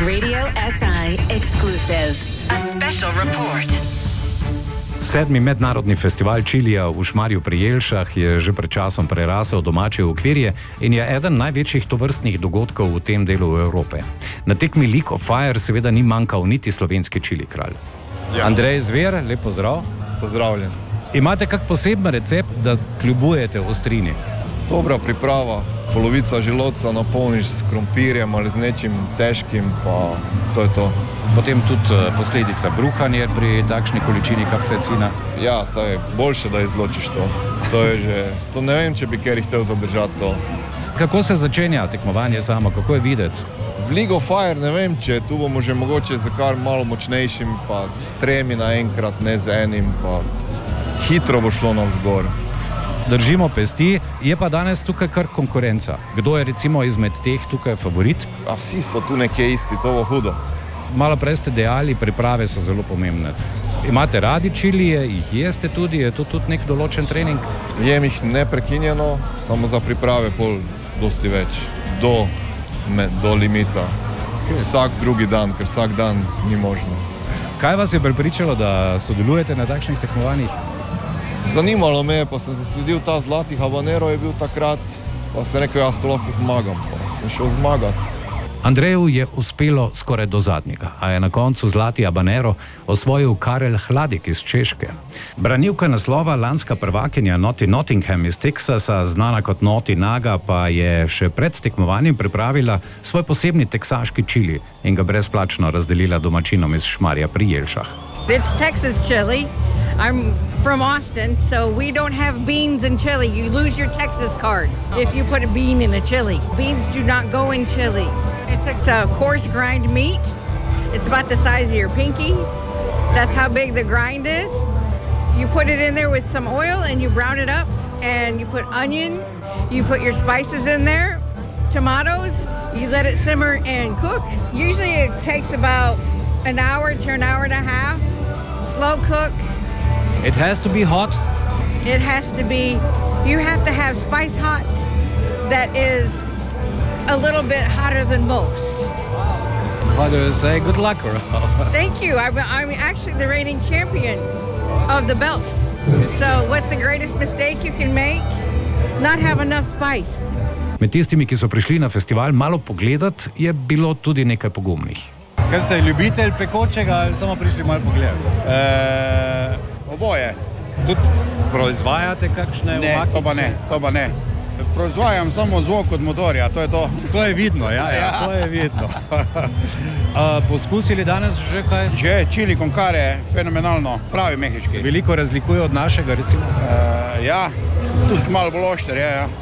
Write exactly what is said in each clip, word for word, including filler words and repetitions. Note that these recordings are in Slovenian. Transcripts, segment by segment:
Radio S I exclusive. A special report. Sedmi mednarodni festival čilija v Šmarju pri Jelšah je že pred časom prerasel domače okvirje in je eden največjih tovrstnih dogodkov v tem delu Evrope. Na tekmi League of Fire seveda ni manjkal niti slovenski čili kralj. Ja. Andrej Zver, lep pozdrav. Pozdravljen. Imate kak poseben recept, da kljubujete ostrini? Dobra priprava, polovica želodca napolniš s krompirjem ali z nečim težkim, pa to je to. Potem tudi posledica bruhanja pri takšni količini kapsaicina. Ja, saj je boljše, da izločiš to. To je že, to ne vem, če bi kjer hotel zadržati to. Kako se začenja tekmovanje samo, kako je videti? V League of Fire ne vem, če tu bomo že mogoče z kar malo močnejšim, pa s tremi naenkrat, ne z enim, pa hitro bo šlo navzgor. Držimo pesti, je pa danes tukaj kar konkurenca. Kdo je recimo izmed teh tukaj favorit? A vsi so tu nekje isti, to bo hudo. Malo prej ste dejali, priprave so zelo pomembne. Imate radi čilije, jih jeste tudi, je to tudi nek določen trening? Jem jih neprekinjeno, samo za priprave pol dosti več, do, me, do limita. Vsak drugi dan, ker vsak dan ni možno. Kaj vas je prepričalo, da sodelujete na takšnih tekmovanjih? Zanimalo me je, pa sem zasledil ta zlati habanero, je bil takrat, pa sem rekel, jaz to lahko zmagam, pa sem šel zmagati. Andreju je uspelo skoraj do zadnjega, a je na koncu zlati habanero osvojil Karel Hladik iz Češke. Branilka naslova, lanska prvakinja Naughty Nottingham iz Teksasa, znana kot Naughty Naga, pa je še pred tekmovanjem pripravila svoj posebni teksaški čili in ga brezplačno razdelila domačinom iz Šmarja pri Jelšah. It's Texas chili. I'm from Austin, so we don't have beans in chili. You lose your Texas card if you put a bean in a chili. Beans do not go in chili. It's, it's a coarse grind meat. It's about the size of your pinky. That's how big the grind is. You put it in there with some oil and you brown it up, and you put onion, you put your spices in there, tomatoes, you let it simmer and cook. Usually it takes about an hour to an hour and a half. Slow cook. It has to be hot? It has to be, you have to have spice hot that is a little bit hotter than most. How do you say? Good luck. Thank you. I'm, I'm actually the reigning champion of the belt. So what's the greatest mistake you can make? Not have enough spice. Med tistimi, ki so prišli na festival malo pogledat, je bilo tudi nekaj pogumnih. Kaj ste, ljubitelj pekočega ali samo prišli malo pogledati? E, oboje. Tudi proizvajate kakšne ne, omakice? To pa ne, to pa ne. Proizvajam samo zvok od motorja, to je to. To je vidno, ja, ja, ja. To je vidno. A, poskusili danes že kaj? Že, čili con carne, fenomenalno, pravi mehiški. Se veliko razlikuje od našega, recimo? E, ja, tudi malo bolj ošter, ja, ja.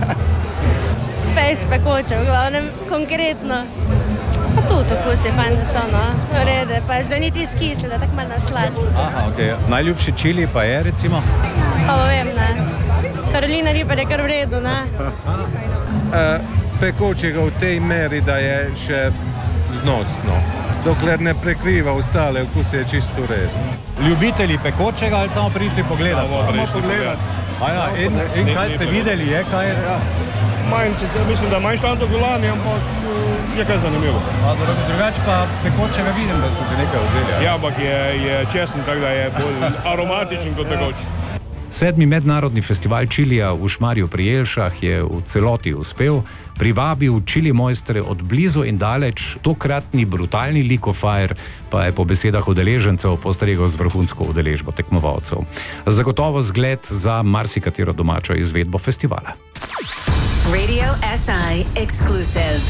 Pejs pekoče, v glavnem konkretno. Pa tudi okus je fajn, da so, no, v rede, pa že niti skisli, da tako malo naslad. Aha, okej. Okay. Najljubši čili pa je, recimo? Pa vem, ne. Karolina Riper je kar v redu, ne. E, pekočega v tej meri, da je še znosno. Dokler ne prekriva ostale okuse, je čisto v redu. Ljubitelji pekočega ali samo prišli pogledati? Samo pogledati. Aja, in, in kaj ste videli, je kaj? Ja. Manj, mislim, da manj štanto golani, ampak je kaj zanimivo. A drugače pa pekočega vidim, da ste se nekaj vzeli. Ja, ampak je, je česen, tako da je bolj aromatičen kot pekoč. Sedmi mednarodni festival čilija v Šmarju pri Jelšah je v celoti uspel, privabil čili mojstre od blizu in daleč, tokratni brutalni League of Fire pa je po besedah udeležencev postregel z vrhunsko udeležbo tekmovalcev. Zagotovo zgled za marsikatero domačo izvedbo festivala. Radio S I exclusive.